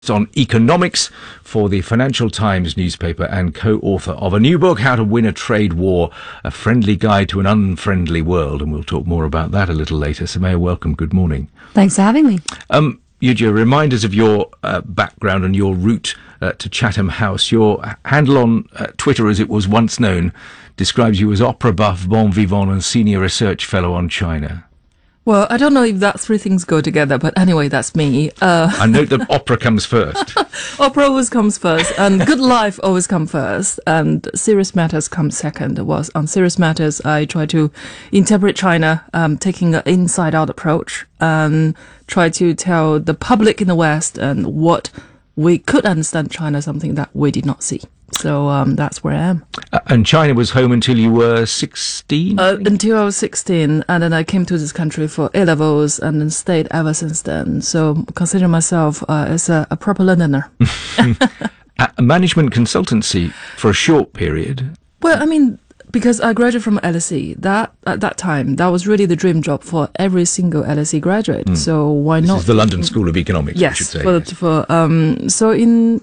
on economics for the Financial Times newspaper and co-author of a new book, How to Win a Trade War, a friendly guide to an unfriendly world. And we'll talk more about that a little later. Soumaya, welcome. Good morning. Thanks for having me. Yujia, remind us of your background and your route to Chatham House. Your handle on Twitter, as it was once known, describes you as opera buff, bon vivant and senior research fellow on China. Well, I don't know if that three things go together, but anyway, that's me. I note that opera comes first. Opera always comes first, and good life always comes first, and serious matters come second. On serious matters, I try to interpret China, taking an inside-out approach, and try to tell the public in the West and what we could understand China, something that we did not see. So that's where I am. And China was home until you were 16? Until I was 16, and then I came to this country for A-levels and then stayed ever since then. So consider myself as a proper Londoner. A management consultancy for a short period? Well, I mean, because I graduated from LSE, at that time, that was really the dream job for every single LSE graduate. So why not? This is the London School of Economics, yes, I should say. So in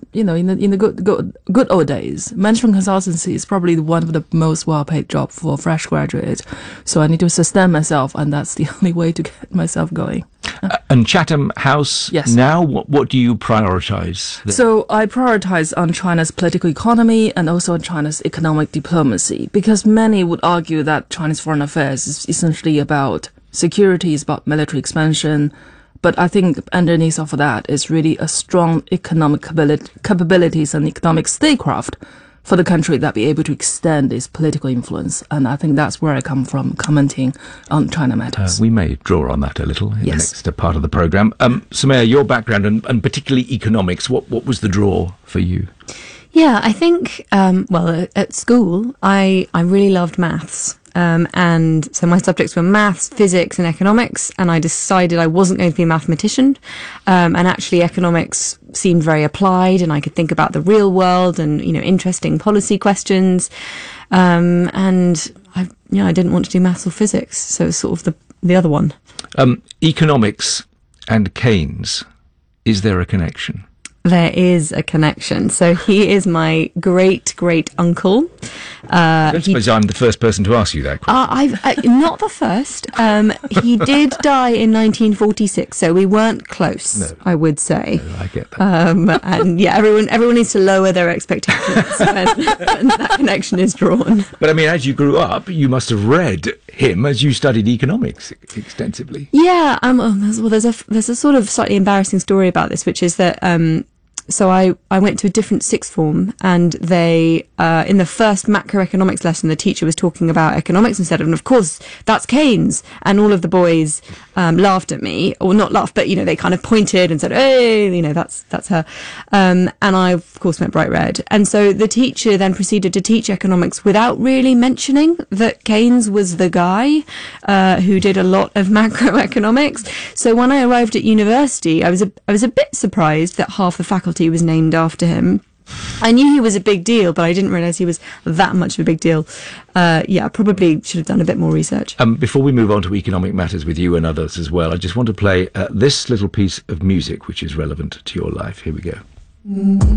the good old days, management consultancy is probably one of the most well-paid job for fresh graduates. So I need to sustain myself, and that's the only way to get myself going. And Chatham House, yes. Now, what do you prioritise? So I prioritize on China's political economy and also on China's economic diplomacy, because many would argue that China's foreign affairs is essentially about security, is about military expansion. But I think underneath of that is really a strong economic capabilities and economic statecraft for the country that be able to extend its political influence. And I think that's where I come from, commenting on China matters. We may draw on that a little in Yes. the next part of the programme. Soumaya, your background and particularly economics, what was the draw for you? Yeah, I think, at school, I really loved maths. And so my subjects were maths, physics and economics, and I decided I wasn't going to be a mathematician. And actually economics seemed very applied, and I could think about the real world and, interesting policy questions. And I didn't want to do maths or physics, so it was sort of the other one. Economics and Keynes, is there a connection? There is a connection. So he is my great uncle. I don't suppose I'm the first person to ask you that question. Not the first. He did die in 1946, so we weren't close. No. I would say. No, I get that. And yeah, everyone needs to lower their expectations when that connection is drawn. But I mean, as you grew up, you must have read him as you studied economics extensively. Yeah. There's a sort of slightly embarrassing story about this, which is that. So I went to a different sixth form, and they, in the first macroeconomics lesson, the teacher was talking about economics instead of, and of course, that's Keynes. And all of the boys, laughed at me, or not laughed, but, they kind of pointed and said, hey, that's her. And I, of course, went bright red. And so the teacher then proceeded to teach economics without really mentioning that Keynes was the guy, who did a lot of macroeconomics. So when I arrived at university, I was a bit surprised that half the faculty was named after him. I knew he was a big deal, but I didn't realise he was that much of a big deal. I probably should have done a bit more research. Before we move on to economic matters with you and others as well, I just want to play this little piece of music which is relevant to your life. Here we go.